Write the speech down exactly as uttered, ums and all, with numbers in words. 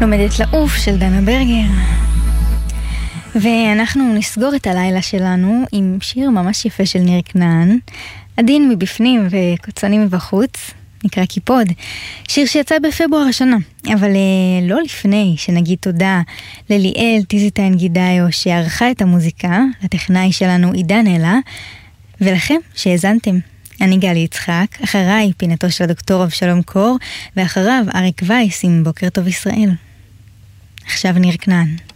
לומדת לעוף של דנה ברגר. ואנחנו נסגור את הלילה שלנו עם שיר ממש יפה של ניר כנען, עדין מבפנים וקוצני מבחוץ, נקרא קיפוד. שיר שיצא בפברואר השנה, אבל לא לפני שנגיד תודה לליאל טיזיטיין גידאיו שערכה את המוזיקה, לטכנאי שלנו עידן אלה, ולכם שהאזנתם. אני גלי יצחק, אחריי פינתו של הדוקטור אבשלום קור, ואחריו אריק וייס עם בוקר טוב ישראל. עכשיו ניר כנען.